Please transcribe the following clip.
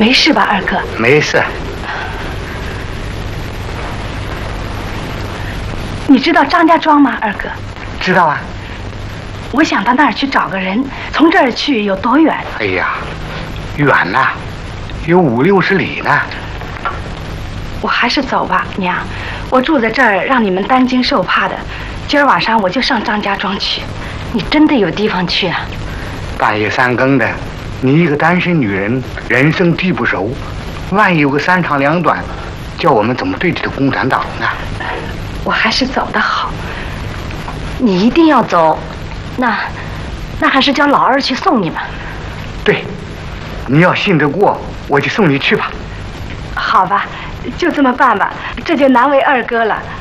没事吧，二哥？ 没事。 你知道张家庄吗，二哥？ 知道啊。 我想到那儿去找个人，从这儿去有多远？ 哎呀，远呐，有50、60里呢。 我还是走吧，娘。我住在这儿，让你们担惊受怕的。今儿晚上我就上张家庄去。你真的有地方去啊？ 半夜3更的，你一个单身女人，人生地不熟，万一有个3长2短，叫我们怎么对这个共产党呢？ 我还是走的好。你一定要走，那还是叫老二去送你们。 对，你要信得过，我就送你去吧。 好吧，就这么办吧，这就难为二哥了。